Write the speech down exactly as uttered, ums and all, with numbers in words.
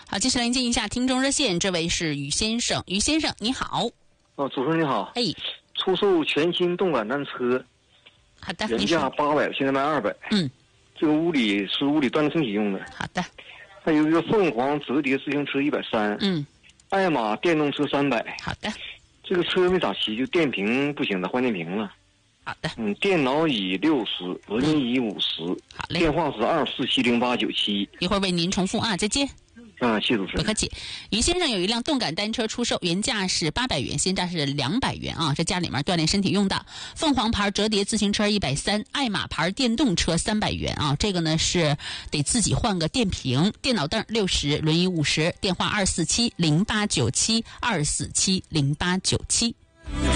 好，接下来连接一下听众热线，这位是于先生，于先生你好。 哦，主持人你好。 哎， 出售全新动感单车， 好的， 原价八百，现在卖二百。 嗯， 这个屋里是屋里锻炼身体用的。 好的。 还有一个凤凰折叠自行车一百三， 嗯， 爱玛电动车三百。 好的。 这个车没咋骑，就电瓶不行了，换电瓶了。 好的。 嗯，电脑椅六十，轮椅五十。 好嘞。 电话是二四七零八九七。 一会儿为您重复啊，再见。 啊，谢谢主持人。 不客气。于先生有一辆动感单车出售，原价是八百元，现价是两百元啊，这家里面锻炼身体用的。凤凰牌折叠自行车一百三，爱玛牌电动车三百元啊，这个呢是得自己换个电瓶。电脑凳六十，轮椅五十。电话二四七零八九七二四七零八九七。